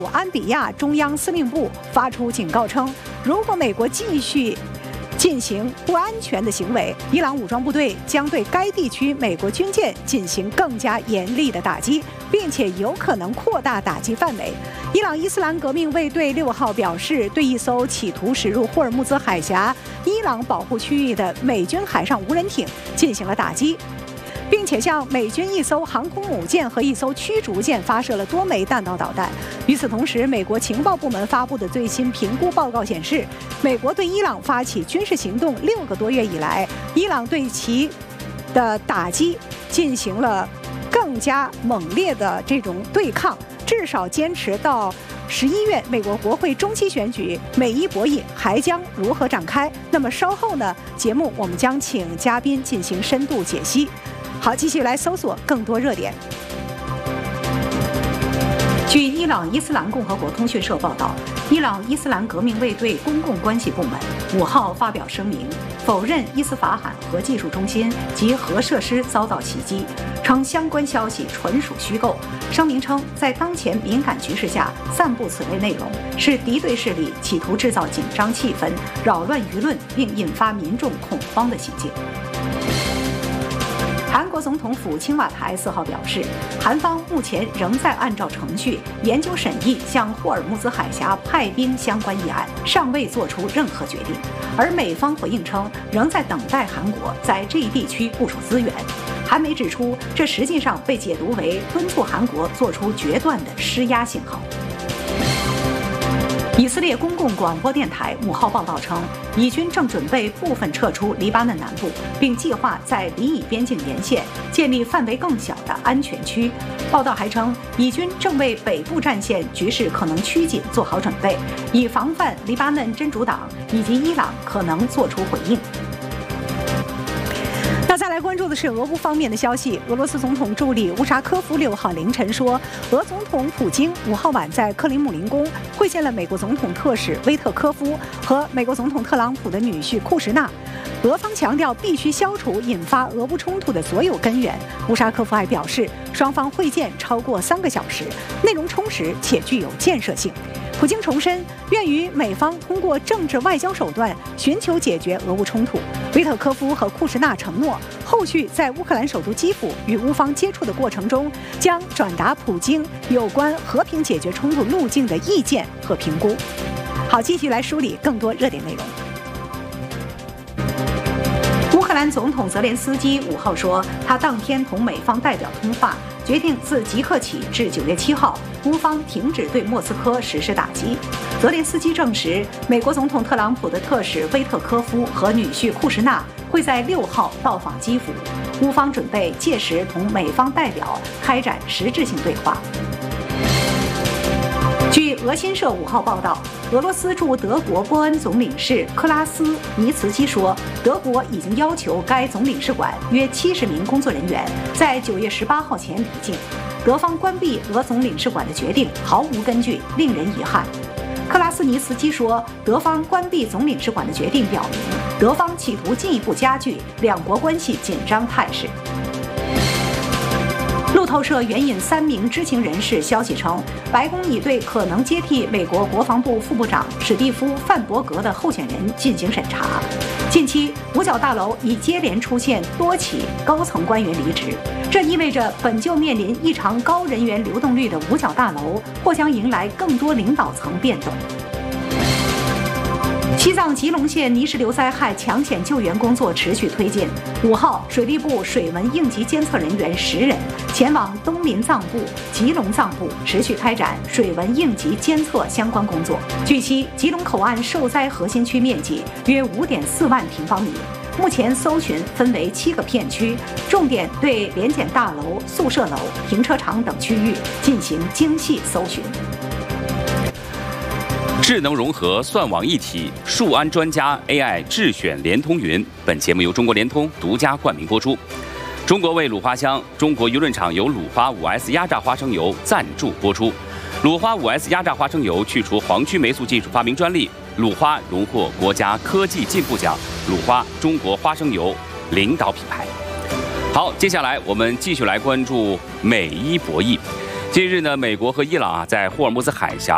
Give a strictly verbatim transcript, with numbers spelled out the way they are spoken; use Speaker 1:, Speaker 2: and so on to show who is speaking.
Speaker 1: 安比亚中央司令部发出警告称，如果美国继续进行不安全的行为，伊朗武装部队将对该地区美国军舰进行更加严厉的打击，并且有可能扩大打击范围。伊朗伊斯兰革命卫队六号表示，对一艘企图驶入霍尔木兹海峡伊朗保护区域的美军海上无人艇进行了打击，并且向美军一艘航空母舰和一艘驱逐舰发射了多枚弹道导弹。与此同时，美国情报部门发布的最新评估报告显示，美国对伊朗发起军事行动六个多月以来，伊朗对其的打击进行了更加猛烈的这种对抗，至少坚持到十一月美国国会中期选举，美伊博弈还将如何展开？那么稍后呢，节目我们将请嘉宾进行深度解析。好，继续来搜索更多热点。据伊朗伊斯兰共和国通讯社报道，伊朗伊斯兰革命卫队公共关系部门五号发表声明，否认伊斯法罕核技术中心及核设施遭到袭击，称相关消息纯属虚构。声明称，在当前敏感局势下散布此类内容，是敌对势力企图制造紧张气氛、扰乱舆论并引发民众恐慌的行径。韩国总统府青瓦台四号表示，韩方目前仍在按照程序研究审议向霍尔木兹海峡派兵相关议案，尚未做出任何决定。而美方回应称，仍在等待韩国在这一地区部署资源。韩媒指出，这实际上被解读为敦促韩国做出决断的施压信号。以色列公共广播电台五号报道称，以军正准备部分撤出黎巴嫩南部，并计划在黎以边境沿线建立范围更小的安全区。报道还称，以军正为北部战线局势可能趋紧做好准备，以防范黎巴嫩真主党以及伊朗可能做出回应。那再来关注的是俄乌方面的消息。俄罗斯总统助理乌沙科夫六号凌晨说，俄总统普京五号晚在克林姆林宫会见了美国总统特使威特科夫和美国总统特朗普的女婿库什纳。俄方强调必须消除引发俄乌冲突的所有根源。乌沙科夫还表示，双方会见超过三个小时，内容充实且具有建设性。普京重申愿与美方通过政治外交手段寻求解决俄乌冲突。维特科夫和库什纳承诺，后续在乌克兰首都基辅与乌方接触的过程中，将转达普京有关和平解决冲突路径的意见和评估。好，继续来梳理更多热点内容。乌克兰总统泽连斯基五号说，他当天同美方代表通话，决定自即刻起至九月七号，乌方停止对莫斯科实施打击。泽连斯基证实，美国总统特朗普的特使威特科夫和女婿库什纳会在六号到访基辅，乌方准备届时同美方代表开展实质性对话。据俄新社五号报道，俄罗斯驻德国波恩总领事克拉斯尼茨基说，德国已经要求该总领事馆约七十名工作人员在九月十八号前离境。德方关闭俄总领事馆的决定毫无根据，令人遗憾。克拉斯尼茨基说，德方关闭总领事馆的决定表明，德方企图进一步加剧两国关系紧张态势。路透社援引三名知情人士消息称，白宫已对可能接替美国国防部副部长史蒂夫·范伯格的候选人进行审查。近期，五角大楼已接连出现多起高层官员离职，这意味着本就面临异常高人员流动率的五角大楼或将迎来更多领导层变动。西藏吉隆县泥石流灾害抢险救援工作持续推进。五号，水利部水文应急监测人员十人前往东林藏部、吉隆藏部，持续开展水文应急监测相关工作。据悉，吉隆口岸受灾核心区面积约五点四万平方米。目前搜寻分为七个片区，重点对联检大楼、宿舍楼、停车场等区域进行精细搜寻。
Speaker 2: 智能融合，算网一体，数安专家 A I 智选联通云。本节目由中国联通独家冠名播出。中国味卤花香，中国舆论场由鲁花 五 S 压榨花生油赞助播出。鲁花 五 S 压榨花生油去除黄曲霉素技术发明专利，鲁花荣获国家科技进步奖，鲁花中国花生油领导品牌。好，接下来我们继续来关注美伊博弈。近日呢，美国和伊朗啊在霍尔木兹海峡